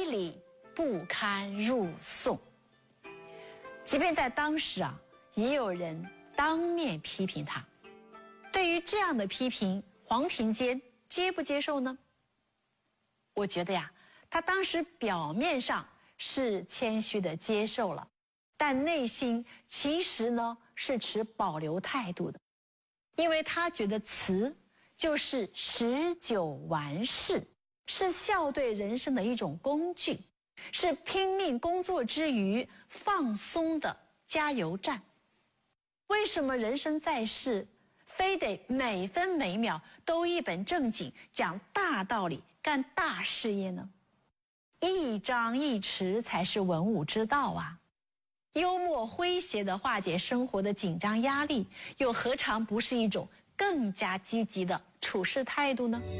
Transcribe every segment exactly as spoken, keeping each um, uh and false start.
理不堪入宋。即便在当时啊，也有人当面批评他。对于这样的批评，黄庭坚接不接受呢？我觉得呀，他当时表面上是谦虚的接受了，但内心其实呢是持保留态度的，因为他觉得词就是使酒完事，是笑对人生的一种工具，是拼命工作之余放松的加油站。为什么人生在世，非得每分每秒都一本正经讲大道理，干大事业呢？一张一弛才是文武之道啊！幽默诙谐地化解生活的紧张压力，又何尝不是一种更加积极的处事态度呢？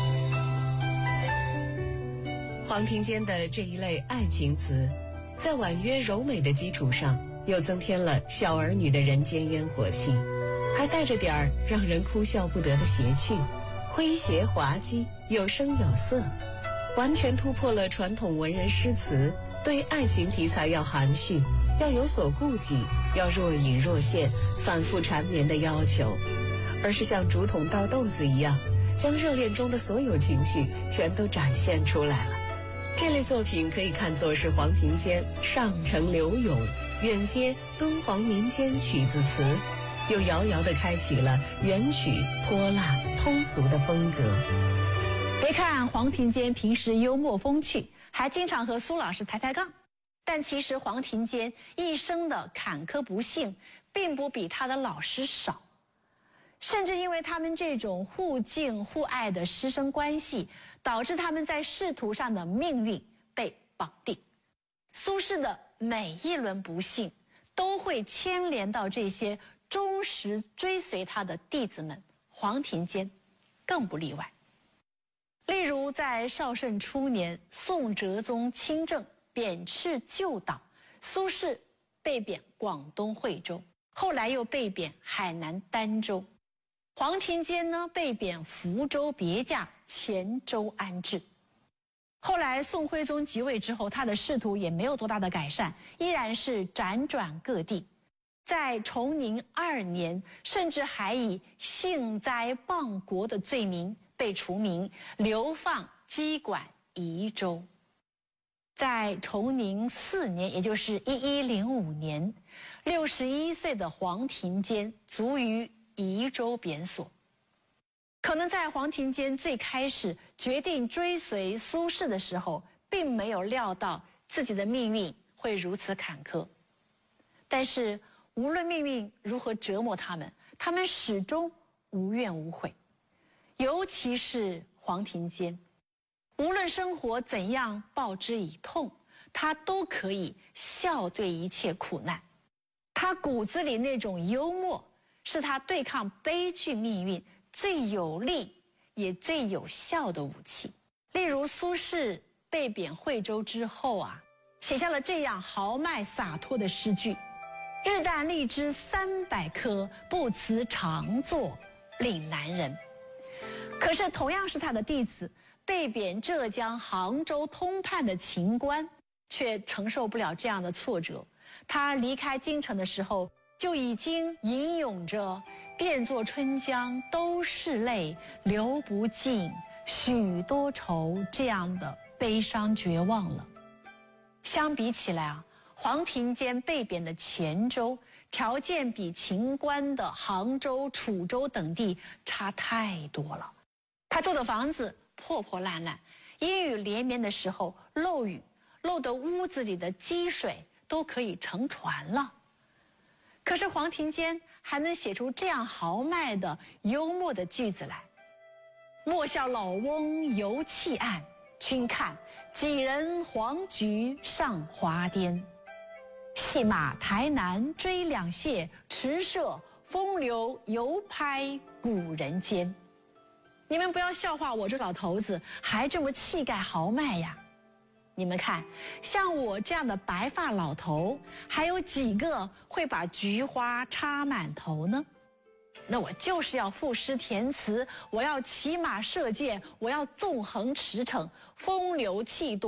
黄庭坚的这一类爱情词，在婉约柔美的基础上，又增添了小儿女的人间烟火气，还带着点儿让人哭笑不得的谐趣，诙谐滑稽，有声有色，完全突破了传统文人诗词对爱情题材要含蓄、要有所顾忌、要若隐若现、反复缠绵的要求，而是像竹筒倒豆子一样，将热恋中的所有情绪全都展现出来了。这类作品可以看作是黄庭坚上承柳永，远接敦煌民间曲子词，又遥遥地开启了元曲泼辣通俗的风格。 别看黄庭坚平时幽默风趣，还经常和苏老师抬抬杠，但其实黄庭坚一生的坎坷不幸并不比他的老师少，甚至因为他们这种互敬互爱的师生关系，导致他们在仕途上的命运被绑定。苏轼的每一轮不幸都会牵连到这些忠实追随他的弟子们，黄庭坚更不例外。例如在绍圣初年，宋哲宗亲政，贬斥旧岛，苏轼被贬广东惠州，后来又被贬海南儋州。黄庭坚呢，被贬福州别驾，黔州安置。后来宋徽宗即位之后，他的仕途也没有多大的改善，依然是辗转各地。在崇宁二年，甚至还以幸灾谤国的罪名被除名，流放羁管宜州。在崇宁四年，也就是一一零五年，六十一岁的黄庭坚卒于宜州贬所。可能在黄庭坚最开始决定追随苏轼的时候，并没有料到自己的命运会如此坎坷。但是无论命运如何折磨他们，他们始终无怨无悔。尤其是黄庭坚，无论生活怎样报之以痛，他都可以笑对一切苦难。他骨子里那种幽默，是他对抗悲剧命运最有力也最有效的武器。例如苏轼被贬惠州之后啊，写下了这样豪迈洒脱的诗句：日啖荔枝三百颗，不辞长作岭南人。可是同样是他的弟子，被贬浙江杭州通判的秦观却承受不了这样的挫折。他离开京城的时候，就已经吟咏着变作春江都是泪，流不尽许多愁这样的悲伤绝望了。相比起来啊，黄庭坚被贬的黔州条件比秦观的杭州、楚州等地差太多了。他住的房子破破烂烂，阴雨连绵的时候漏雨，漏得屋子里的积水都可以乘船了。可是黄庭坚还能写出这样豪迈的幽默的句子来：莫笑老翁犹弃暗，君看几人黄菊上华巅。戏马台南追两谢，驰射风流犹拍古人间。你们不要笑话我这老头子还这么气概豪迈呀！你们看，像我这样的白发老头，还有几个会把菊花插满头呢？那我就是要赋诗填词，我要骑马射箭，我要纵横驰骋，风流气度。